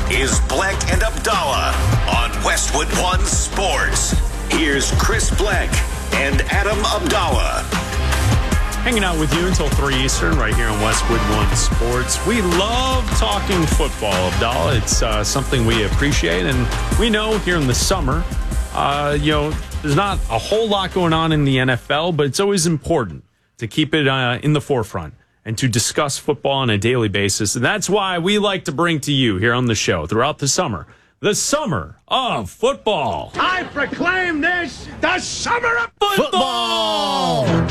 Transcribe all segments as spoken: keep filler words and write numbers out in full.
is Black and Abdallah on Westwood One Sports. Here's Chris Black and Adam Abdallah. Hanging out with you until three Eastern right here on Westwood One Sports. We love talking football, Abdallah. It's uh, something we appreciate, and we know here in the summer, uh, you know, there's not a whole lot going on in the N F L, but it's always important to keep it uh, in the forefront and to discuss football on a daily basis. And that's why we like to bring to you here on the show throughout the summer, the summer of football. I proclaim this the summer of Football! What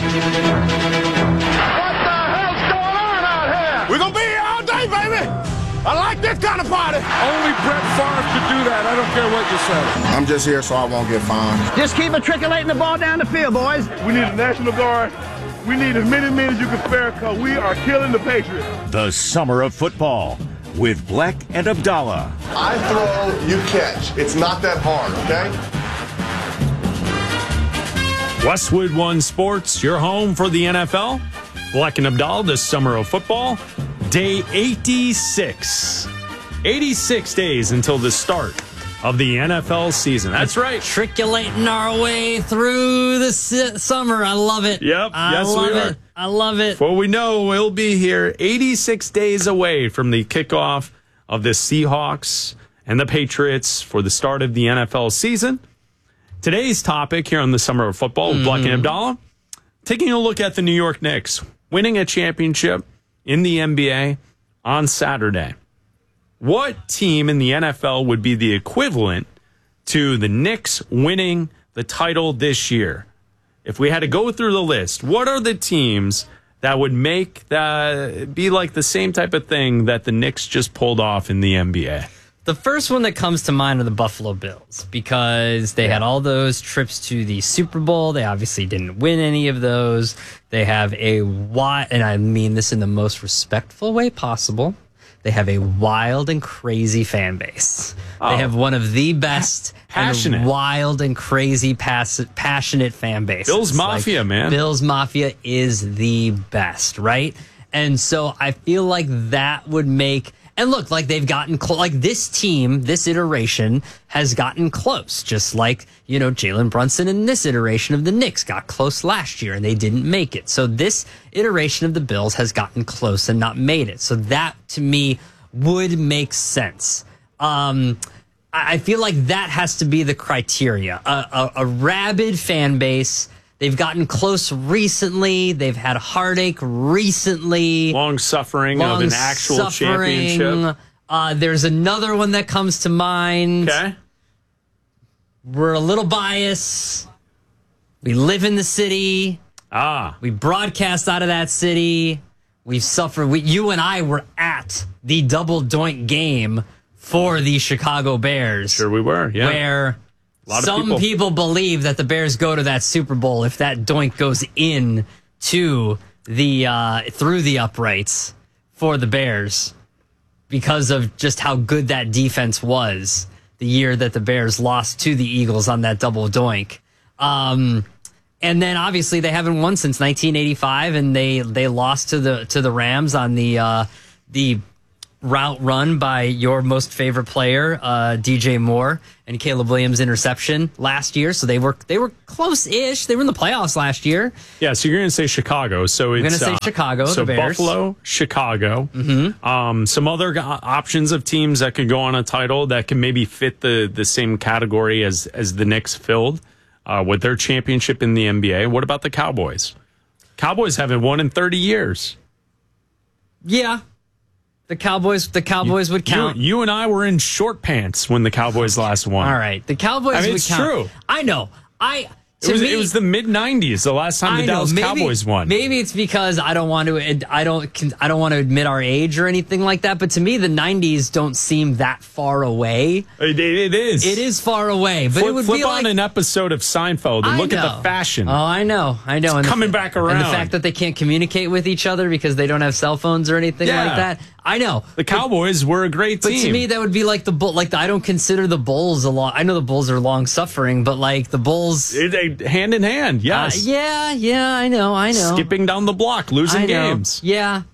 the hell's going on out here? We're going to be here all day, baby. I like this kind of party. Only Brett Favre could do that. I don't care what you say. I'm just here so I won't get fined. Just keep matriculating the ball down the field, boys. We need a National Guard. We need as many men as you can spare because we are killing the Patriots. The summer of football with Black and Abdallah. I throw, you catch. It's not that hard, okay? Westwood One Sports, your home for the N F L. Black and Abdallah, this summer of football. Day eighty-six. eighty-six days until the start of the N F L season. That's right. Matriculating our way through the si- summer. I love it. Yep. I yes, love we are. it. I love it. For we know we'll be here eighty-six days away from the kickoff of the Seahawks and the Patriots for the start of the N F L season. Today's topic here on the Summer of Football with mm. Black and Abdallah, taking a look at the New York Knicks winning a championship in the N B A on Saturday. What team in the N F L would be the equivalent to the Knicks winning the title this year? If we had to go through the list, what are the teams that would make that be like the same type of thing that the Knicks just pulled off in the N B A? The first one that comes to mind are the Buffalo Bills because they yeah. had all those trips to the Super Bowl. They obviously didn't win any of those. They have a wide, and I mean this in the most respectful way possible, they have a wild and crazy fan base. Oh. They have one of the best passionate, and wild and crazy, pass- passionate fan bases. Bills Mafia, like, man. Bills Mafia is the best, right? And so I feel like that would make... And look, like they've gotten close. Like this team, this iteration has gotten close. Just like, you know, Jalen Brunson in this iteration of the Knicks got close last year and they didn't make it. So this iteration of the Bills has gotten close and not made it. So that to me would make sense. Um, I feel like that has to be the criteria. A, a, a rabid fan base. They've gotten close recently. They've had heartache recently. Long suffering long of an actual suffering. championship. Uh, there's another one that comes to mind. Okay. We're a little biased. We live in the city. Ah. We broadcast out of that city. We've suffered. We, you and I were at the double doink game for the Chicago Bears. Sure we were, yeah. Where... Some people. people believe that the Bears go to that Super Bowl if that doink goes in to the uh, through the uprights for the Bears because of just how good that defense was the year that the Bears lost to the Eagles on that double doink. Um, and then obviously they haven't won since nineteen eighty-five, and they they lost to the to the Rams on the uh, the route run by your most favorite player, uh, D J Moore, and Caleb Williams' interception last year. So they were they were close-ish. They were in the playoffs last year. Yeah, so you're going to say Chicago. So it's I'm going to say uh, Chicago, so the Bears. Buffalo, Chicago. Mm-hmm. Um, some other options of teams that could go on a title that can maybe fit the, the same category as, as the Knicks filled uh, with their championship in the N B A. What about the Cowboys? Cowboys haven't won in thirty years. Yeah. The Cowboys, the Cowboys you, would count. You, you and I were in short pants when the Cowboys last won. All right, the Cowboys I mean, would it's count. True. I know. I. It was, me, it was the mid nineties, the last time the I Dallas know, maybe, Cowboys won. Maybe it's because I don't want to. I don't. I don't want to admit our age or anything like that. But to me, the nineties don't seem that far away. It, it is. It is far away. But flip, it would flip be like on an episode of Seinfeld and I look know. at the fashion. Oh, I know. I know. It's and coming the, back around. And the fact that they can't communicate with each other because they don't have cell phones or anything yeah. like that. I know. The Cowboys but, were a great team. But to me, that would be like the Bull. Like the, I don't consider the Bulls a long. I know the Bulls are long suffering, but like the Bulls, it, it, hand in hand. Yes. Uh, yeah. Yeah. I know. I know. Skipping down the block, losing I know. games. Yeah.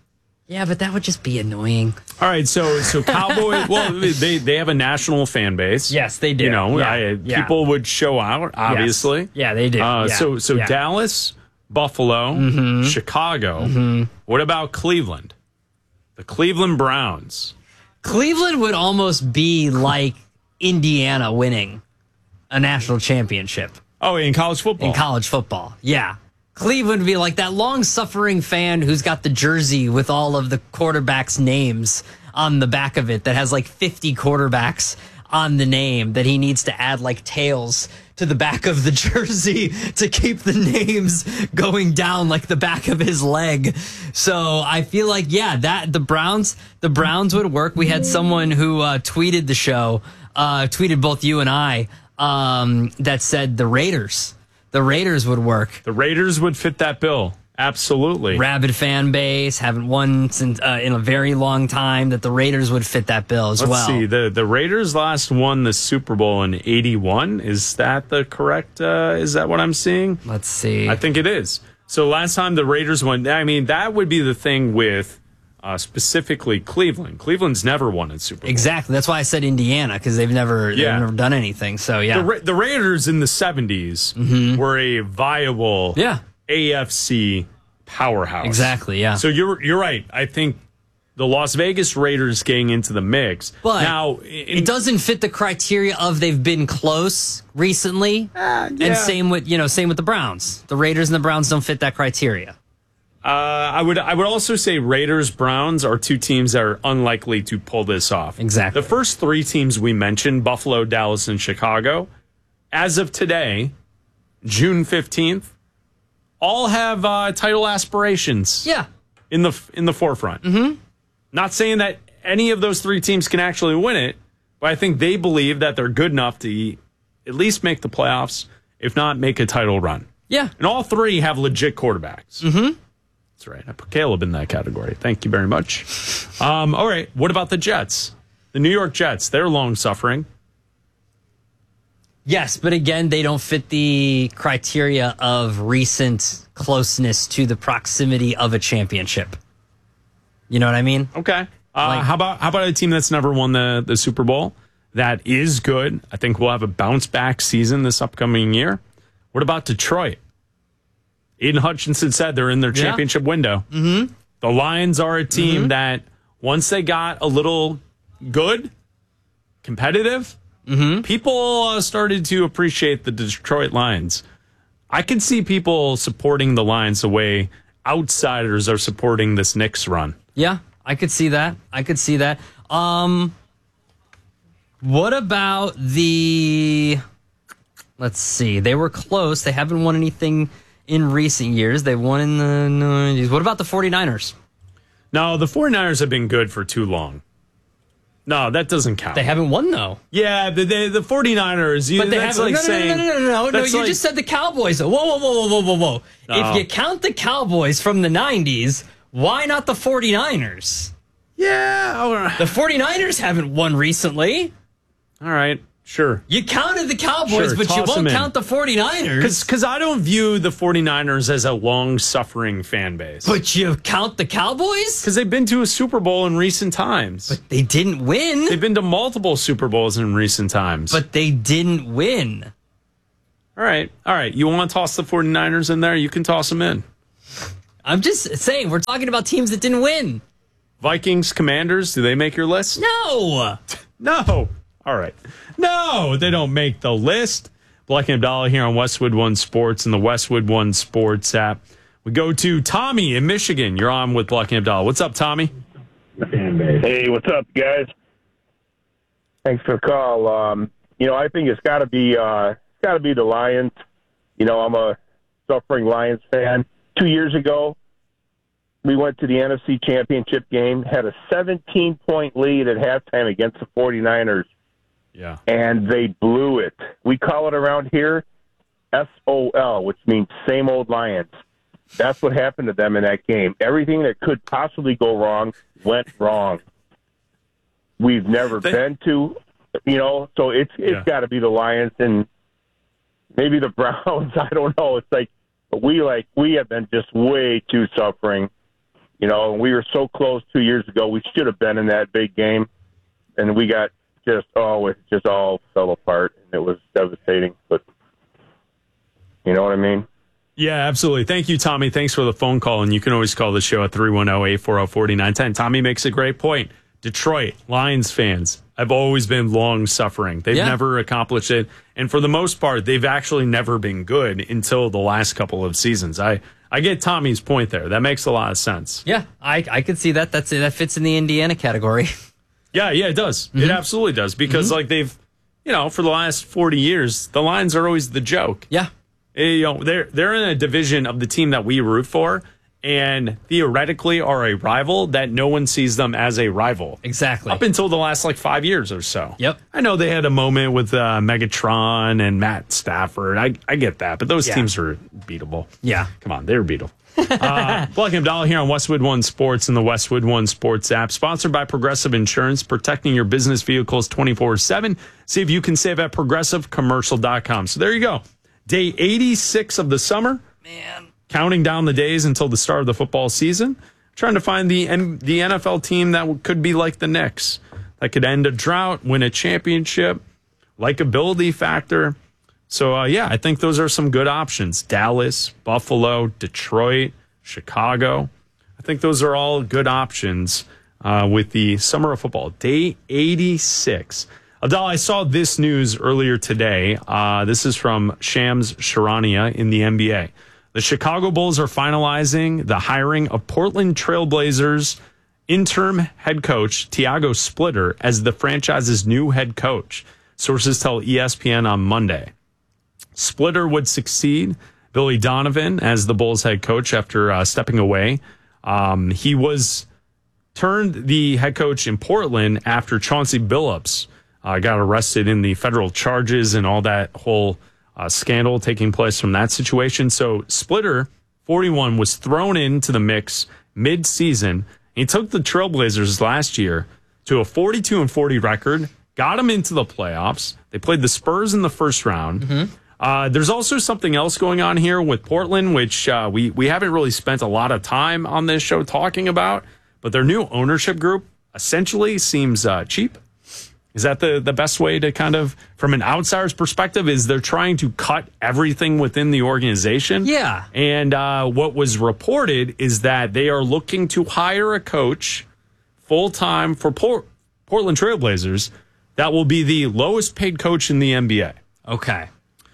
Yeah, but that would just be annoying. All right, so so Cowboys. Well, they they have a national fan base. Yes, they do. You know, yeah, I, yeah. people would show out. Obviously, yes. yeah, they do. Uh, yeah. So so yeah. Dallas, Buffalo, mm-hmm. Chicago. Mm-hmm. What about Cleveland? The Cleveland Browns. Cleveland would almost be like Indiana winning a national championship. Oh, in college football. In college football, yeah. Cleveland would be like that long-suffering fan who's got the jersey with all of the quarterbacks' names on the back of it that has like fifty quarterbacks on the name that he needs to add like tails to the back of the jersey to keep the names going down like the back of his leg. So I feel like, yeah, that the Browns, the Browns would work. We had someone who uh, tweeted the show, uh, tweeted both you and I, um, that said the Raiders. The Raiders would work. The Raiders would fit that bill. Absolutely. Rabid fan base, haven't won since uh, in a very long time. That the Raiders would fit that bill as Let's well. see. The the Raiders last won the Super Bowl in eighty-one. Is that the correct? Uh, is that what I'm seeing? Let's see. I think it is. So last time the Raiders won, I mean, that would be the thing with uh, specifically Cleveland. Cleveland's never won a Super Bowl. Exactly. That's why I said Indiana, because they've never Yeah. they've never done anything. So yeah, The, Ra- the Raiders in the seventies were a viable yeah, A F C powerhouse. exactly. Yeah. So you're you're right. I think the Las Vegas Raiders getting into the mix. But now in, it doesn't fit the criteria of they've been close recently, yeah. and same with you know same with the Browns. The Raiders and the Browns don't fit that criteria. Uh, I would I would also say Raiders Browns are two teams that are unlikely to pull this off. Exactly. The first three teams we mentioned, Buffalo, Dallas, and Chicago, as of today, June fifteenth, all have uh, title aspirations. Yeah. in the in the forefront. Mm-hmm. Not saying that any of those three teams can actually win it, but I think they believe that they're good enough to at least make the playoffs, if not make a title run. Yeah. And all three have legit quarterbacks. Mm-hmm. That's right. I put Caleb in that category. Thank you very much. Um, all right. What about the Jets? The New York Jets. They're long suffering. Yes, but again, they don't fit the criteria of recent closeness to the proximity of a championship. You know what I mean? Okay. Uh, Like- how about how about a team that's never won the, the Super Bowl? That is good. I think we'll have a bounce back season this upcoming year. What about Detroit? Aiden Hutchinson said they're in their Yeah. championship window. Mm-hmm. The Lions are a team Mm-hmm. that once they got a little good, competitive, Mm-hmm. people uh, started to appreciate the Detroit Lions. I can see people supporting the Lions the way outsiders are supporting this Knicks run. Yeah, I could see that. I could see that. Um, what about the... Let's see. They were close. They haven't won anything in recent years. They won in the nineties. What about the 49ers? No, the 49ers have been good for too long. No, that doesn't count. They haven't won, though. Yeah, the, the, the 49ers. You, But they that's haven't. like no, no, saying, no, no, no, no, no, no. that's You like- just said the Cowboys. Whoa, whoa, whoa, whoa, whoa, whoa, whoa. No. If you count the Cowboys from the nineties, why not the 49ers? Yeah, all right. The 49ers haven't won recently. All right, sure. You counted the Cowboys, Sure, but you toss won't them in. count the 49ers. Because I don't view the 49ers as a long-suffering fan base. But you count the Cowboys? Because they've been to a Super Bowl in recent times. They didn't win. They've been to multiple Super Bowls in recent times. But they didn't win. all right, all right. You want to toss the 49ers in there? You can toss them in. I'm just saying, we're talking about teams that didn't win. Vikings, Commanders, do they make your list? No. No. All right. No, they don't make the list. Black and Abdallah here on Westwood One Sports and the Westwood One Sports app. We go to Tommy in Michigan. You're on with Black and Abdallah. What's up, Tommy? Hey, what's up, guys? Thanks for the call. Um, you know, I think it's got to be uh, it's got to be the Lions. You know, I'm a suffering Lions fan. Two years ago, we went to the N F C Championship game, had a seventeen-point lead at halftime against the 49ers, Yeah. and they blew it. We call it around here S O L, which means same old Lions. That's what happened to them in that game. Everything that could possibly go wrong went wrong. We've never They- been to, you know, so it's it's Yeah. got to be the Lions and maybe the Browns. I don't know. It's like we like we have been just way too suffering. You know, we were so close two years ago. We should have been in that big game, and we got just oh, it just all fell apart, and it was devastating. But you know what I mean? Yeah, absolutely. Thank you, Tommy. Thanks for the phone call, and you can always call the show at three one zero, eight four zero, four nine one zero. Tommy makes a great point. Detroit Lions fans have always been long-suffering. They've yeah. never accomplished it, and for the most part, they've actually never been good until the last couple of seasons. I, I get Tommy's point there. That makes a lot of sense. Yeah, I, I could see that. That's that fits in the Indiana category. Yeah, yeah, it does. Mm-hmm. It absolutely does, because mm-hmm. like they've, you know, for the last forty years, the Lions are always the joke. Yeah. You know, they're they're in a division of the team that we root for, and theoretically are a rival that no one sees them as a rival. Exactly. Up until the last like five years or so. Yep. I know they had a moment with uh, Megatron and Matt Stafford. I I get that, but those yeah. teams are beatable. Yeah. Come on, they were beatable. uh, Black and Dollar here on Westwood One Sports and the Westwood One Sports app, sponsored by Progressive Insurance, protecting your business vehicles twenty-four seven. See if you can save at progressive commercial dot com. So there you go. Day eighty-six of the summer. Man. Counting down the days until the start of the football season. Trying to find the the N F L team that could be like the Knicks. That could end a drought, win a championship, likability factor. So, uh, yeah, I think those are some good options. Dallas, Buffalo, Detroit, Chicago. I think those are all good options uh, with the summer of football. Day eighty-six. Adal, I saw this news earlier today. Uh, this is from Shams Charania in the N B A. The Chicago Bulls are finalizing the hiring of Portland Trailblazers interim head coach Tiago Splitter as the franchise's new head coach. Sources tell E S P N on Monday. Splitter would succeed Billy Donovan as the Bulls head coach after uh, stepping away. Um, he was turned the head coach in Portland after Chauncey Billups Uh, got arrested in the federal charges and all that whole uh, scandal taking place from that situation. So Splitter, forty-one, was thrown into the mix mid-season. He took the Trailblazers last year to a forty-two and forty record, got them into the playoffs. They played the Spurs in the first round. Mm-hmm. Uh, there's also something else going on here with Portland, which uh, we, we haven't really spent a lot of time on this show talking about, but their new ownership group essentially seems uh, cheap. Is that the, the best way to kind of, from an outsider's perspective, is they're trying to cut everything within the organization? Yeah. And uh, what was reported is that they are looking to hire a coach full-time for Port- Portland Trailblazers that will be the lowest paid coach in the N B A. Okay.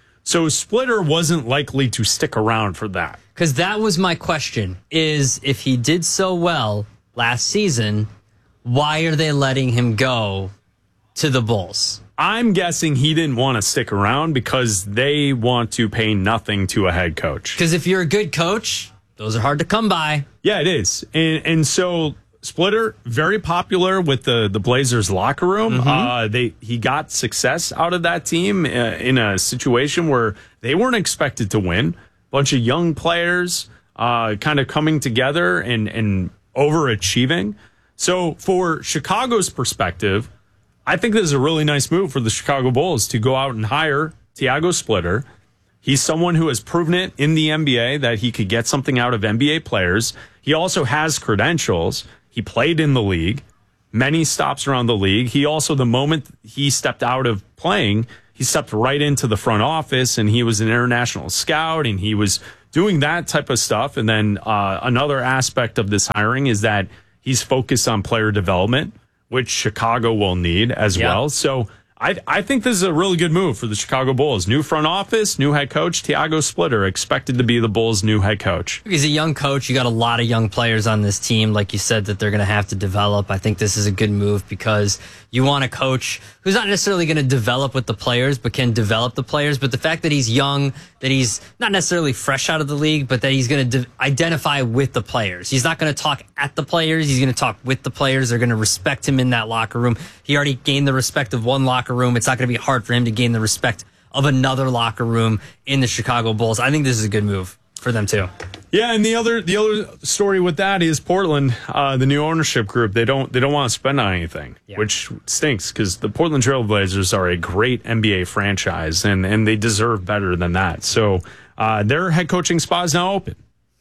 So Splitter wasn't likely to stick around for that. Because that was my question, is if he did so well last season, why are they letting him go to the Bulls? I'm guessing he didn't want to stick around because they want to pay nothing to a head coach. Because if you're a good coach, those are hard to come by. Yeah, it is. And and so Splitter, very popular with the, the Blazers locker room. Mm-hmm. Uh, they he got success out of that team uh, in a situation where they weren't expected to win. Bunch of young players uh, kind of coming together and, and overachieving. So for Chicago's perspective, I think this is a really nice move for the Chicago Bulls to go out and hire Tiago Splitter. He's someone who has proven it in the N B A that he could get something out of N B A players. He also has credentials. He played in the league, many stops around the league. He also, the moment he stepped out of playing, he stepped right into the front office, and he was an international scout, and he was doing that type of stuff. And then uh, another aspect of this hiring is that he's focused on player development, which Chicago will need as yep. well. So I I think this is a really good move for the Chicago Bulls. New front office, new head coach, Tiago Splitter, expected to be the Bulls' new head coach. He's a young coach. You got a lot of young players on this team, like you said, that they're going to have to develop. I think this is a good move because you want a coach who's not necessarily going to develop with the players, but can develop the players. But the fact that he's young, that he's not necessarily fresh out of the league, but that he's going to de- identify with the players. He's not going to talk at the players. He's going to talk with the players. They're going to respect him in that locker room. He already gained the respect of one locker room. It's not going to be hard for him to gain the respect of another locker room in the Chicago Bulls. I think this is a good move for them too. Yeah, and the other the other story with that is Portland, uh, the new ownership group. They don't they don't want to spend on anything, yeah. which stinks because the Portland Trailblazers are a great N B A franchise, and and they deserve better than that. So uh, their head coaching spot is now open.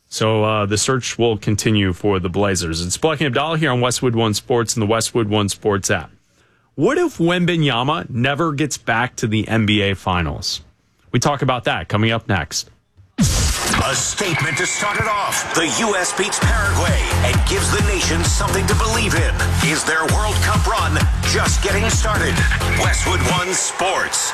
So uh, the search will continue for the Blazers. It's Black and Abdallah here on Westwood One Sports and the Westwood One Sports app. What if Wembanyama never gets back to the N B A Finals? We talk about that coming up next. A statement to start it off. The U S beats Paraguay and gives the nation something to believe in. Is their World Cup run just getting started? Westwood One Sports.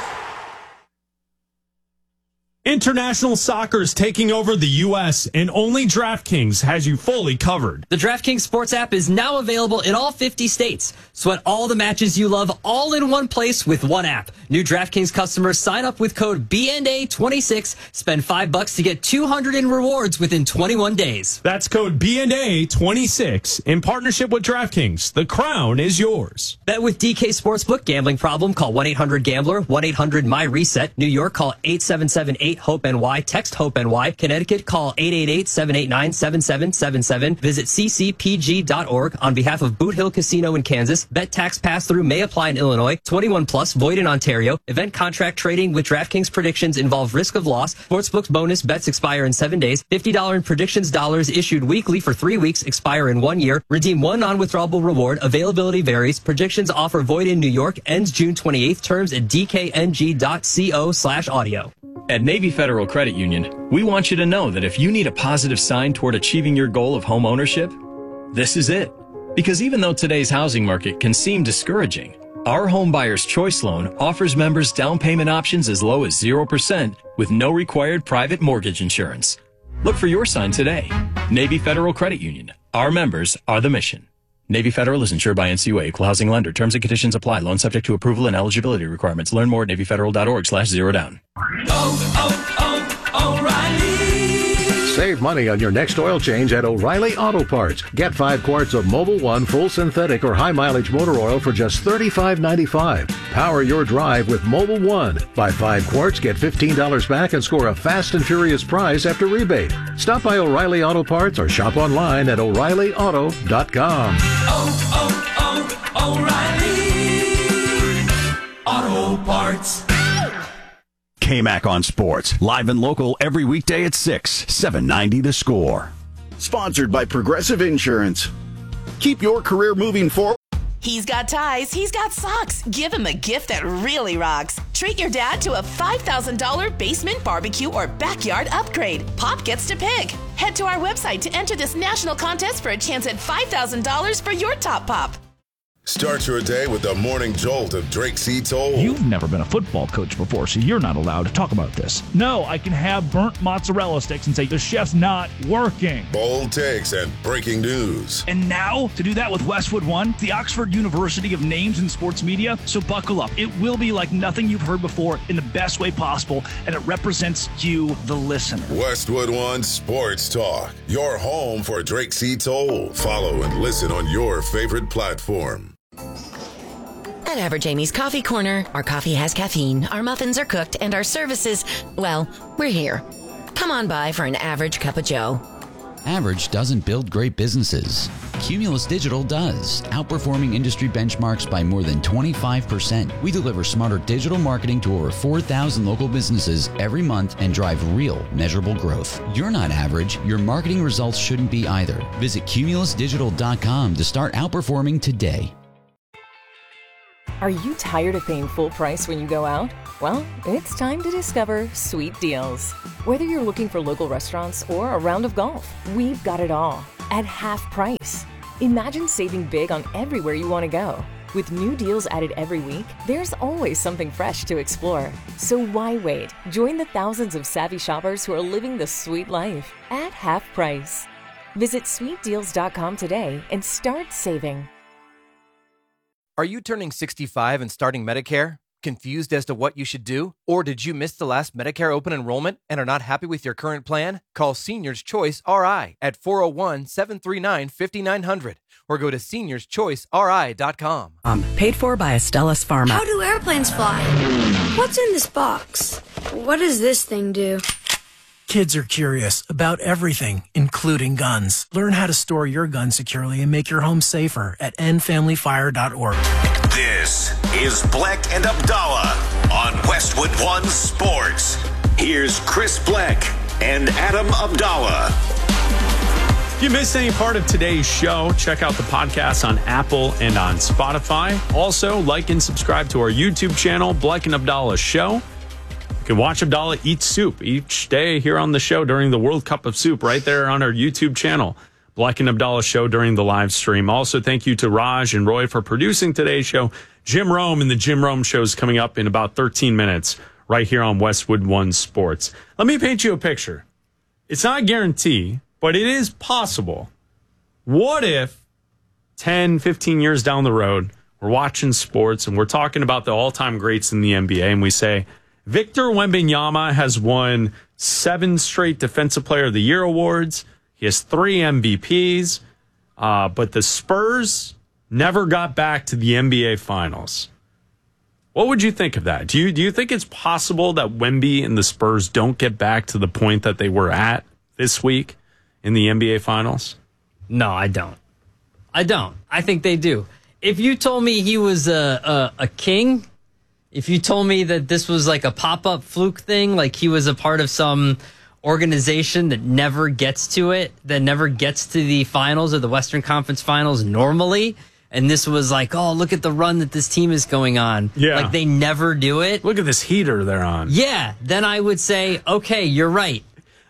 International soccer is taking over the U S, and only DraftKings has you fully covered. The DraftKings Sports app is now available in all fifty states. Sweat all the matches you love all in one place with one app. New DraftKings customers sign up with code B N A twenty-six, spend five bucks to get two hundred in rewards within twenty-one days. That's code B N A twenty-six in partnership with DraftKings. The crown is yours. Bet with D K Sportsbook. Gambling problem? Call one eight hundred gambler, one eight hundred my reset. New York, call eight seven seven eight hope N Y. Text HOPE-NY. Connecticut, call eight eight eight, seven eight nine, seven seven seven seven. Visit c c p g dot org on behalf of Boot Hill Casino in Kansas. Bet tax pass-through may apply in Illinois. twenty-one plus, void in Ontario. Event contract trading with DraftKings predictions involve risk of loss. Sportsbook's bonus bets expire in seven days. fifty dollars in predictions dollars issued weekly for three weeks, expire in one year. Redeem one non-withdrawable reward. Availability varies. Predictions offer void in New York. Ends June twenty-eighth. Terms at d k n g dot co slash audio. At Navy Federal Credit Union, we want you to know that if you need a positive sign toward achieving your goal of home ownership, this is it. Because even though today's housing market can seem discouraging, our Home Buyer's Choice Loan offers members down payment options as low as zero percent with no required private mortgage insurance. Look for your sign today. Navy Federal Credit Union. Our members are the mission. Navy Federal is insured by N C U A, equal housing lender. Terms and conditions apply. Loan subject to approval and eligibility requirements. Learn more at navy federal dot org slash zero down. Oh, oh, O'Reilly. Save money on your next oil change at O'Reilly Auto Parts. Get five quarts of Mobil one full synthetic or high mileage motor oil for just thirty-five ninety-five. Power your drive with Mobil one. Buy five quarts, get fifteen dollars back and score a fast and furious prize after rebate. Stop by O'Reilly Auto Parts or shop online at o'reilly auto dot com. Oh, oh, oh, O'Reilly Auto Parts. K-Mac on Sports, live and local every weekday at six, seven ninety The Score. Sponsored by Progressive Insurance. Keep your career moving forward. He's got ties, he's got socks. Give him a gift that really rocks. Treat your dad to a five thousand dollars basement barbecue or backyard upgrade. Pop gets to pick. Head to our website to enter this national contest for a chance at five thousand dollars for your top pop. Start your day with the morning jolt of Drake C. Toll. You've never been a football coach before, so you're not allowed to talk about this. No, I can have burnt mozzarella sticks and say the chef's not working. Bold takes and breaking news. And now, to do that with Westwood One, the Oxford University of names in sports media, so buckle up. It will be like nothing you've heard before in the best way possible, and it represents you, the listener. Westwood One Sports Talk, your home for Drake C. Toll. Follow and listen on your favorite platform. At Average Amy's Coffee Corner, our coffee has caffeine, our muffins are cooked, and our services, well, we're here. Come on by for an average cup of joe. Average doesn't build great businesses. Cumulus Digital does, outperforming industry benchmarks by more than twenty-five percent. We deliver smarter digital marketing to over four thousand local businesses every month and drive real, measurable growth. You're not average. Your marketing results shouldn't be either. Visit cumulus digital dot com to start outperforming today. Are you tired of paying full price when you go out? Well, it's time to discover Sweet Deals. Whether you're looking for local restaurants or a round of golf, we've got it all at half price. Imagine saving big on everywhere you want to go. With new deals added every week, there's always something fresh to explore. So why wait? Join the thousands of savvy shoppers who are living the sweet life at half price. Visit sweet deals dot com today and start saving. Are you turning sixty-five and starting Medicare? Confused as to what you should do? Or did you miss the last Medicare open enrollment and are not happy with your current plan? Call Seniors Choice R I at four oh one, seven three nine, five nine zero zero or go to seniors choice r i dot com. Um, paid for by Astellas Pharma. How do airplanes fly? What's in this box? What does this thing do? Kids are curious about everything, including guns. Learn how to store your gun securely and make your home safer at end family fire dot org. This is Bleck and Abdallah on Westwood One Sports. Here's Chris Bleck and Adam Abdallah. If you missed any part of today's show, check out the podcast on Apple and on Spotify. Also, like and subscribe to our YouTube channel, Blake and Abdallah Show. You can watch Abdallah eat soup each day here on the show during the World Cup of Soup right there on our YouTube channel, Blake and Abdallah Show during the live stream. Also, thank you to Raj and Roy for producing today's show. Jim Rome and the Jim Rome Show is coming up in about thirteen minutes right here on Westwood One Sports. Let me paint you a picture. It's not a guarantee, but it is possible. What if ten, fifteen years down the road, we're watching sports and we're talking about the all-time greats in the N B A and we say, Victor Wembanyama has won seven straight Defensive Player of the Year awards. He has three M V Ps, uh, but the Spurs never got back to the N B A Finals. What would you think of that? Do you do you think it's possible that Wemby and the Spurs don't get back to the point that they were at this week in the N B A Finals? No, I don't. I don't. I think they do. If you told me he was a, a, a king, if you told me that this was like a pop-up fluke thing, like he was a part of some organization that never gets to it, that never gets to the finals or the Western Conference Finals normally, and this was like, oh, look at the run that this team is going on. Yeah. Like they never do it. Look at this heater they're on. Yeah. Then I would say, okay, you're right.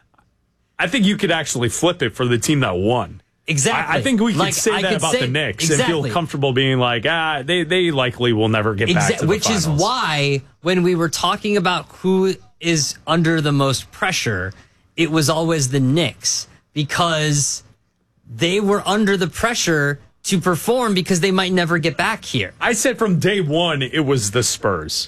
I think you could actually flip it for the team that won. Exactly. I, I think we could like, say I that could about say, the Knicks exactly. and feel comfortable being like, ah, they, they likely will never get back Exa- to the Which finals. is why when we were talking about who is under the most pressure, it was always the Knicks because they were under the pressure to perform because they might never get back here. I said from day one it was the Spurs.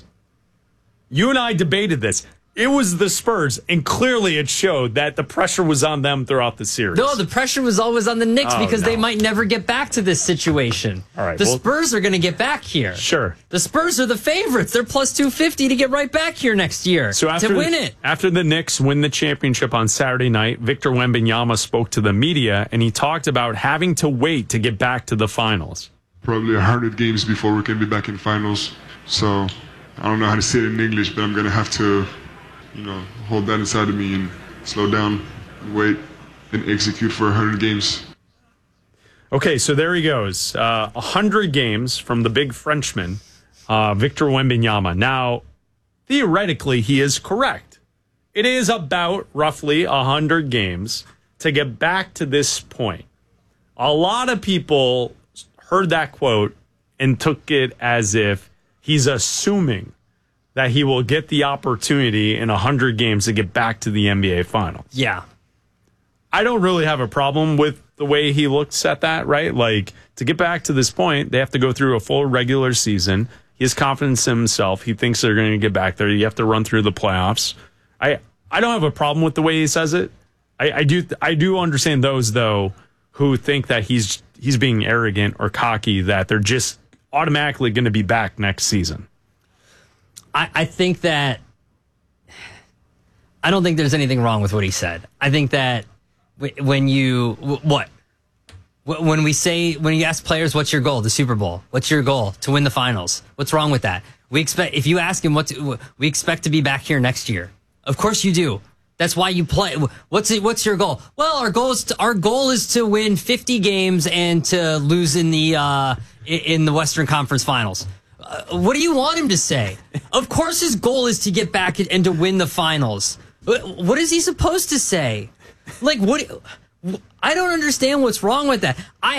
You and I debated this. It was the Spurs, and clearly it showed that the pressure was on them throughout the series. No, the pressure was always on the Knicks Oh, because no. they might never get back to this situation. All right, the well- Spurs are going to get back here. Sure. The Spurs are the favorites. They're plus two fifty to get right back here next year So after to win the, it. After the Knicks win the championship on Saturday night, Victor Wembanyama spoke to the media, and he talked about having to wait to get back to the finals. Probably one hundred games before we can be back in finals. So I don't know how to say it in English, but I'm going to have to, you know, hold that inside of me and slow down and wait and execute for one hundred games. Okay, so there he goes. Uh, one hundred games from the big Frenchman, uh, Victor Wembanyama. Now, theoretically, he is correct. It is about roughly one hundred games to get back to this point. A lot of people heard that quote and took it as if he's assuming that he will get the opportunity in one hundred games to get back to the N B A Finals. Yeah. I don't really have a problem with the way he looks at that, right? Like, to get back to this point, they have to go through a full regular season. He has confidence in himself. He thinks they're going to get back there. You have to run through the playoffs. I I don't have a problem with the way he says it. I, I do I do understand those, though, who think that he's he's being arrogant or cocky, that they're just automatically going to be back next season. I, I think that I don't think there's anything wrong with what he said. I think that w- when you w- what w- when we say when you ask players, "What's your goal?" The Super Bowl. What's your goal? To win the finals. What's wrong with that? We expect if you ask him, "What to, we expect to be back here next year." Of course you do. That's why you play. What's it, What's your goal? Well, our goal is to, our goal is to win fifty games and to lose in the uh, in the Western Conference Finals. Uh, what do you want him to say? Of course his goal is to get back and to win the finals. What is he supposed to say? Like, what? I don't understand what's wrong with that. I